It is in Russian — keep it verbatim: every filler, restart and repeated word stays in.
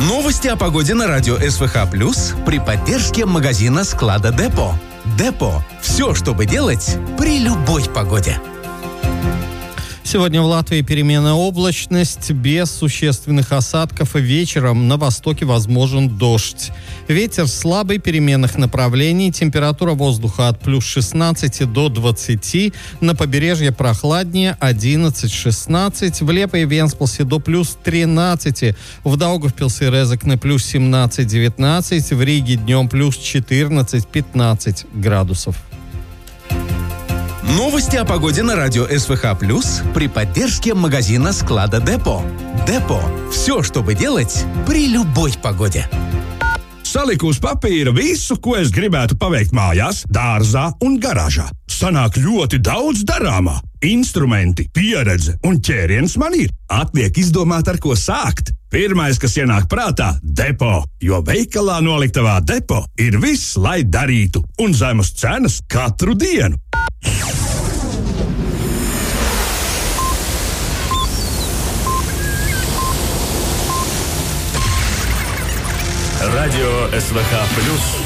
Новости о погоде на радио СВХ Плюс при поддержке магазина склада Депо. Депо. Все, чтобы делать при любой погоде. Сегодня в Латвии переменная облачность, без существенных осадков, и вечером на востоке возможен дождь. Ветер слабый, переменных направлений, температура воздуха от плюс шестнадцати до двадцати, на побережье прохладнее одиннадцать-шестнадцать, в Лепо и Венспилсе до плюс тринадцати, в Даугавпилсе и Резекне плюс семнадцать-девятнадцать, в Риге днем плюс четырнадцать-пятнадцать градусов. Новости о погоде на радио СВХ Плюс при поддержке магазина склада Депо. Депо. Все, чтобы делать при любой погоде. Saliku uz papīra visu, ko es gribētu paveikt mājās, dārzā un garāžā. Sanāk ļoti daudz darāmā. Instrumenti, pieredze un ķēriens man ir. Atliek izdomāt, ar ko sākt. Pirmais, kas ienāk prātā - Depo. Jo veikalā noliktavā Depo ir viss, lai darītu. Un zemas cenas katru dienu. Радио СВХ Плюс.